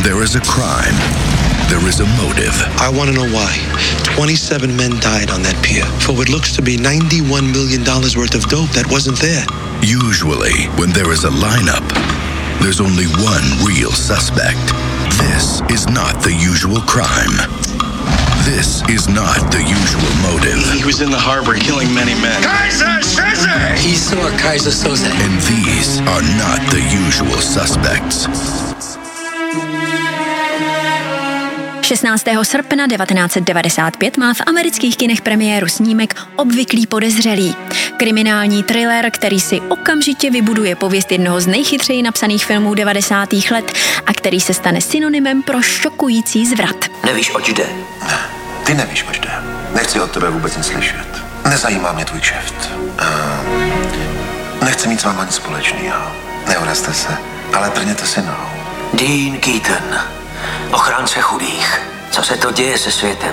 there is a crime. There is a motive. I want to know why. 27 men died on that pier for what looks to be $91 million worth of dope that wasn't there. Usually, when there is a lineup, there's only one real suspect. This is not the usual crime. This is not the usual motive. He was in the harbor killing many men. Kaiser Soze! He saw Kaiser Soze. And these are not the usual suspects. 16. srpna 1995 má v amerických kinech premiéru snímek Obvyklý podezřelý. Kriminální thriller, který si okamžitě vybuduje pověst jednoho z nejchytřeji napsaných filmů 90. let a který se stane synonymem pro šokující zvrat. Nevíš, oč jde? Ne, ty nevíš, oč jde. Nechci od tebe vůbec nic slyšet. Nezajímá mě tvůj kšeft. Nechci mít s váma nic společného. Neurazte se, ale trněte si nohou. Dean Keaton, ochránce chudých. Co se to děje se světem?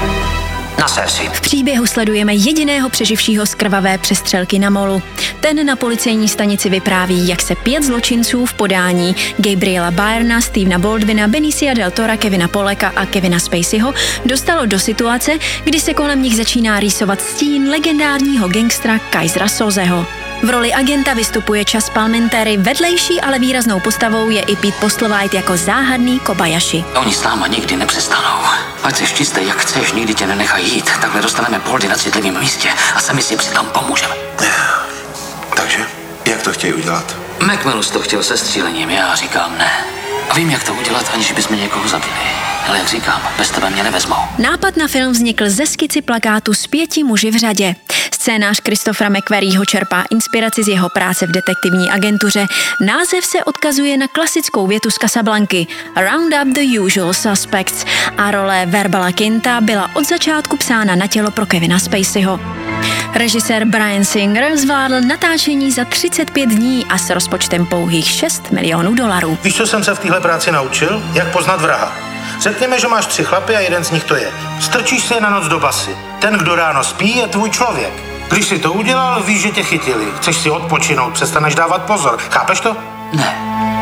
Naser si. V příběhu sledujeme jediného přeživšího z krvavé přestřelky na molu. Ten na policejní stanici vypráví, jak se 5 zločinců v podání Gabriela Byrna, Stevena Baldwina, Benicia del Tora, Kevina Pollacka a Kevina Spaceyho dostalo do situace, kdy se kolem nich začíná rýsovat stín legendárního gangstra Kaisera Sozeho. V roli agenta vystupuje Chas Palminteri, vedlejší, ale výraznou postavou je i Pete Postlethwaite jako záhadný Kobayashi. Oni s náma nikdy nepřestanou. Ať jsi čistý, jak chceš, nikdy tě nenechají jít. Takhle dostaneme Baldy na citlivém místě a sami si přitom pomůžeme. Takže, jak to chtějí udělat? McManus to chtěl se střílením, já říkám ne. A vím, jak to udělat, aniž bychom někoho zabili. Ale jak říkám, bez tebe mě nevezmou. Nápad na film vznikl ze skici plakátu s 5 muži v řadě. Scénář Christophera McQuarrieho čerpá inspiraci z jeho práce v detektivní agentuře. Název se odkazuje na klasickou větu z Casablanky Round up the usual suspects a role Verbala Kinta byla od začátku psána na tělo pro Kevina Spaceyho. Režisér Bryan Singer zvládl natáčení za 35 dní a s rozpočtem pouhých $6 milionů. Víš, co jsem se v téhle práci naučil? Jak poznat vraha. Řekněme, že máš 3 chlapy a jeden z nich to je. Strčíš si je na noc do basy. Ten, kdo ráno spí, je tvůj člověk. Když si to udělal, víš, že tě chytili. Chceš si odpočinout, přestaneš dávat pozor. Chápeš to? Ne.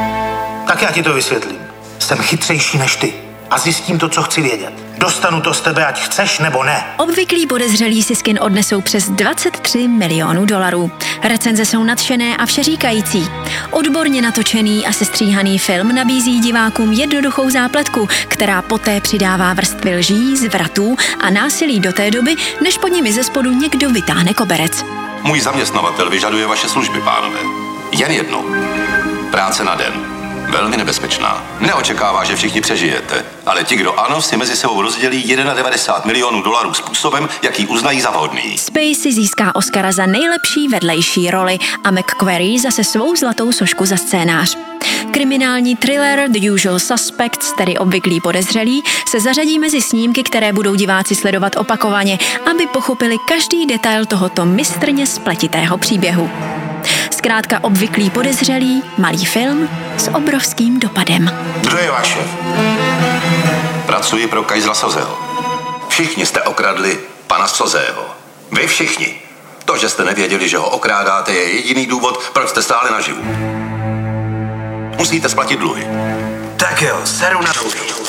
Tak já ti to vysvětlím. Jsem chytřejší než ty a zjistím to, co chci vědět. Dostanu to z tebe, ať chceš nebo ne. Obvyklí podezřelí si z kin odnesou přes $23 milionů. Recenze jsou nadšené a všeříkající. Odborně natočený a sestříhaný film nabízí divákům jednoduchou zápletku, která poté přidává vrstvy lží, zvratů a násilí do té doby, než pod nimi ze spodu někdo vytáhne koberec. Můj zaměstnavatel vyžaduje vaše služby, pánové. Jen jednou. Práce na den. Velmi nebezpečná. Neočekává, že všichni přežijete, ale ti, kdo ano, si mezi sebou rozdělí $91 milionů způsobem, jaký uznají za vhodný. Spacey získá Oscara za nejlepší vedlejší roli a McQuarrie zase svou zlatou sošku za scénář. Kriminální thriller The Usual Suspects, tedy Obvyklí podezřelí, se zařadí mezi snímky, které budou diváci sledovat opakovaně, aby pochopili každý detail tohoto mistrně spletitého příběhu. Zkrátka Obvyklí podezřelí, malý film s obrovským dopadem. Kdo je váš šéf? Pracuji pro Kaisera Sozeho. Všichni jste okradli pana Sozeho. Vy všichni. To, že jste nevěděli, že ho okrádáte, je jediný důvod, proč jste stále naživu. Musíte splatit dluhy. Tak jo, seru na dluhy.